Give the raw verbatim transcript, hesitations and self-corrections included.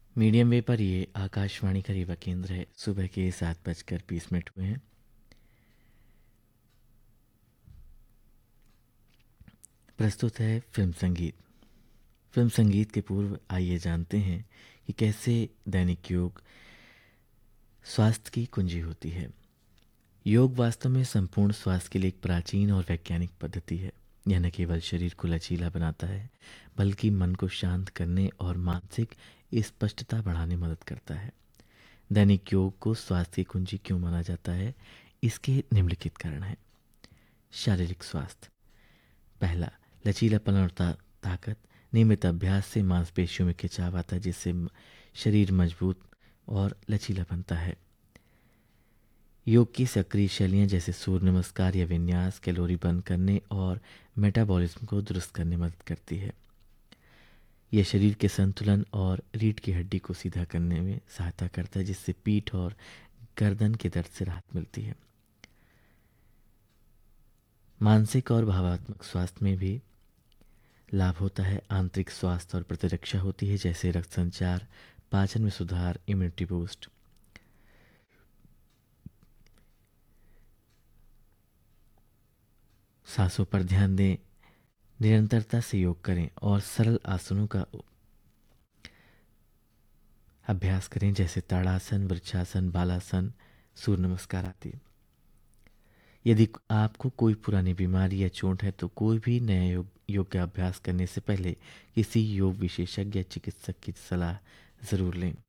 Medium wave पर ये आकाशवाणी का रीवा केंद्र है। सुबह के सात बजकर बीस मिनट हुए हैं। प्रस्तुत है फिल्म संगीत। फिल्म संगीत के पूर्व आइए जानते हैं कि कैसे दैनिक योग स्वास्थ्य की कुंजी होती है। योग वास्तव में संपूर्ण स्वास्थ्य के लिए एक प्राचीन और वैज्ञानिक पद्धति है। यह न केवल शरीर को लचीला बनाता है बल्कि मन को शांत करने और मानसिक स्पष्टता बढ़ाने में मदद करता है। दैनिक योग को स्वास्थ्य की कुंजी क्यों माना जाता है, इसके निम्नलिखित कारण हैं। शारीरिक स्वास्थ्य। पहला, लचीलापन और ता, ताकत। नियमित अभ्यास से मांसपेशियों में खिंचाव आता है जिससे शरीर मजबूत और लचीला बनता है। योग की सक्रिय शैलियाँ जैसे सूर्य नमस्कार या विन्यास कैलोरी बर्न करने और मेटाबॉलिज्म को दुरुस्त करने में मदद करती है। यह शरीर के संतुलन और रीढ़ की हड्डी को सीधा करने में सहायता करता है जिससे पीठ और गर्दन के दर्द से राहत मिलती है। मानसिक और भावात्मक स्वास्थ्य में भी लाभ होता है। आंतरिक स्वास्थ्य और प्रतिरक्षा होती है जैसे रक्त संचार, पाचन में सुधार, इम्यूनिटी बूस्ट। सांसों पर ध्यान दें, निरंतरता से योग करें और सरल आसनों का अभ्यास करें जैसे ताड़ासन, वृक्षासन, बालासन, सूर्य नमस्कार आदि। यदि आपको कोई पुरानी बीमारी या चोट है तो कोई भी नया योग योग का अभ्यास करने से पहले किसी योग विशेषज्ञ या चिकित्सक की सलाह ज़रूर लें।